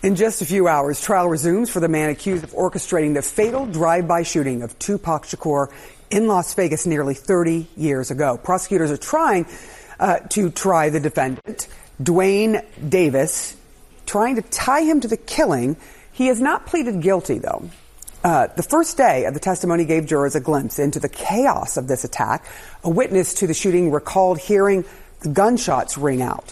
In just a few hours, trial resumes for the man accused of orchestrating the fatal drive-by shooting of Tupac Shakur in Las Vegas nearly 30 years ago. Prosecutors are trying to try the defendant, Duane Davis, trying to tie him to the killing. He has not pleaded guilty, though. The first day of the testimony gave jurors a glimpse into the chaos of this attack. A witness to the shooting recalled hearing the gunshots ring out.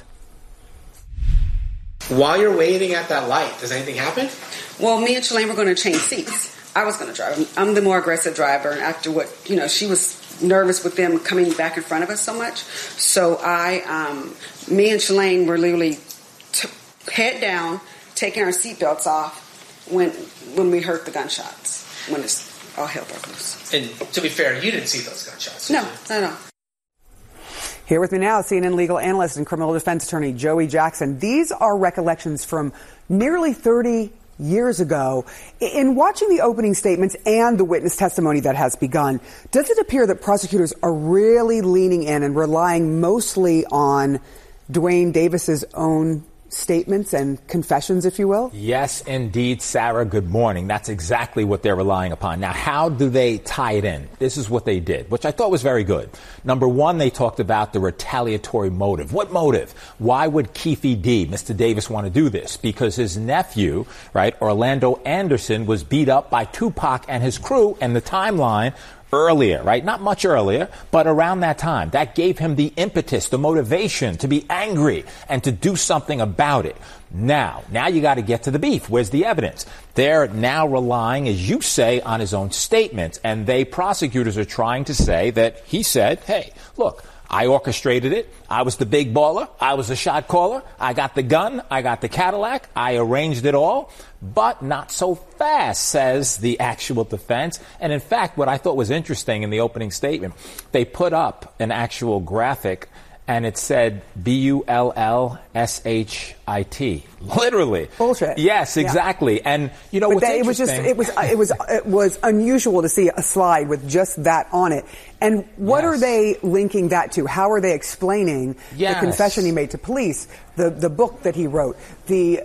While you're waiting at that light, does anything happen? Well, me and Shalane were going to change seats. I was going to drive. I'm the more aggressive driver. And after what, she was nervous with them coming back in front of us so much. So me and Shalane were literally head down, taking our seatbelts off when we heard the gunshots, when all hell broke loose. And to be fair, you didn't see those gunshots, did No, you? no. Here with me now, CNN legal analyst and criminal defense attorney Joey Jackson. These are recollections from nearly 30 years ago. In watching the opening statements and the witness testimony that has begun, does it appear that prosecutors are really leaning in and relying mostly on Duane Davis's own statements and confessions, if you will? Yes, indeed, Sarah. Good morning. That's exactly what they're relying upon. Now, how do they tie it in? This is what they did, which I thought was very good. Number one, they talked about the retaliatory motive. What motive? Why would Keefe D., Mr. Davis, want to do this? Because his nephew, right, Orlando Anderson, was beat up by Tupac and his crew, and the timeline earlier, right? Not much earlier, but around that time. That gave him the impetus, the motivation to be angry and to do something about it. Now you got to get to the beef. Where's the evidence? They're now relying, as you say, on his own statements. And prosecutors are trying to say that he said, hey, look, I orchestrated it. I was the big baller. I was the shot caller. I got the gun. I got the Cadillac. I arranged it all. But not so fast, says the actual defense. And in fact, what I thought was interesting in the opening statement, they put up an actual graphic and it said BULLSHIT. Literally. Bullshit. Yes, exactly. Yeah. And what's interesting? It was unusual to see a slide with just that on it. And what are they linking that to? How are they explaining the confession he made to police, the book that he wrote, the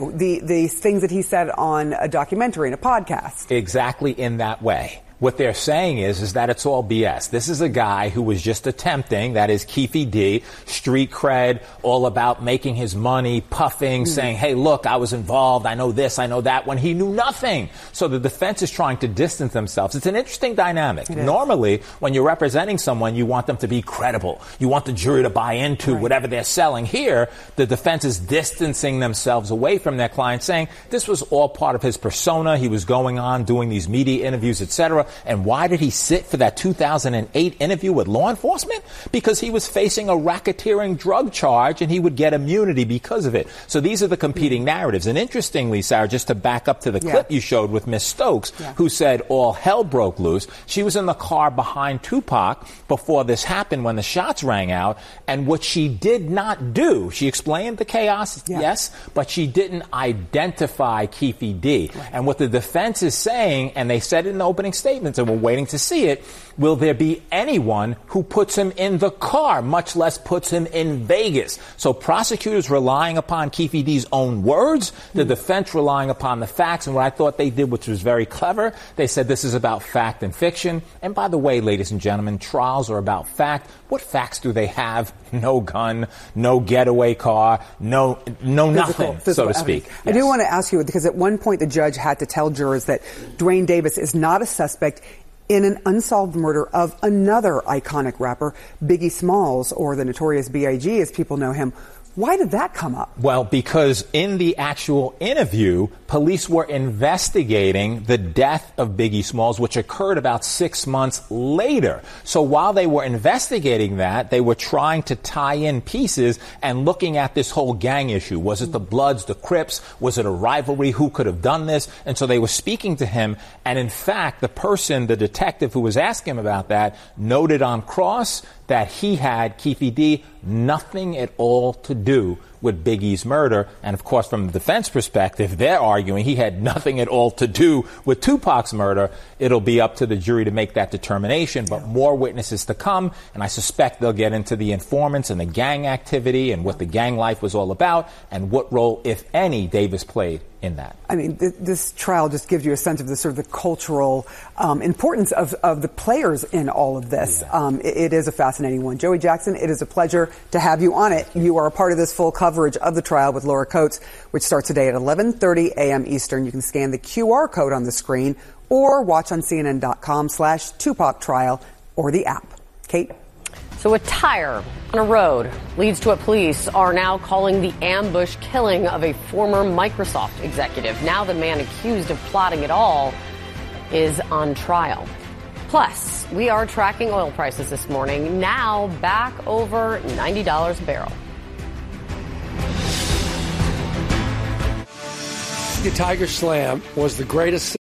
things that he said on a documentary and a podcast? Exactly in that way. What they're saying is that it's all BS. This is a guy who was just attempting, that is Keefe D., street cred, all about making his money, puffing, saying, hey, look, I was involved, I know this, I know that, when he knew nothing. So the defense is trying to distance themselves. It's an interesting dynamic. Normally, when you're representing someone, you want them to be credible. You want the jury to buy into whatever they're selling. Here, the defense is distancing themselves away from their client, saying this was all part of his persona. He was going on, doing these media interviews, etc. And why did he sit for that 2008 interview with law enforcement? Because he was facing a racketeering drug charge and he would get immunity because of it. So these are the competing narratives. And interestingly, Sarah, just to back up to the clip you showed with Miss Stokes, who said all hell broke loose. She was in the car behind Tupac before this happened when the shots rang out. And what she did not do, she explained the chaos, yes, but she didn't identify Keefe D. And what the defense is saying, and they said in the opening statement, and we're waiting to see it, will there be anyone who puts him in the car, much less puts him in Vegas? So prosecutors relying upon Keefe D's own words, the defense relying upon the facts. And what I thought they did, which was very clever, they said this is about fact and fiction. And by the way, ladies and gentlemen, trials are about fact. What facts do they have? No gun, no getaway car, no nothing, so to speak. Yes. I do want to ask you, because at one point the judge had to tell jurors that Duane Davis is not a suspect in an unsolved murder of another iconic rapper, Biggie Smalls, or the notorious B.I.G. as people know him. Why did that come up? Well, because in the actual interview, police were investigating the death of Biggie Smalls, which occurred about 6 months later. So while they were investigating that, they were trying to tie in pieces and looking at this whole gang issue. Was it the Bloods, the Crips? Was it a rivalry? Who could have done this? And so they were speaking to him. And in fact, the detective who was asking him about that, noted on cross that he had, Keefe D., nothing at all to do with Biggie's murder. And of course, from the defense perspective, they're arguing he had nothing at all to do with Tupac's murder. It'll be up to the jury to make that determination, but more witnesses to come, and I suspect they'll get into the informants and the gang activity and what the gang life was all about and what role, if any, Davis played in that. I mean, this trial just gives you a sense of the sort of the cultural importance of the players in all of this. Yeah. It is a fascinating one. Joey Jackson, it is a pleasure to have you on it. You are a part of this full coverage of the trial with Laura Coates, which starts today at 11:30 a.m. Eastern. You can scan the QR code on the screen or watch on CNN.com/Tupac trial or the app. Kate? So a tire on a road leads to what police are now calling the ambush killing of a former Microsoft executive. Now the man accused of plotting it all is on trial. Plus, we are tracking oil prices this morning, now back over $90 a barrel. The Tiger Slam was the greatest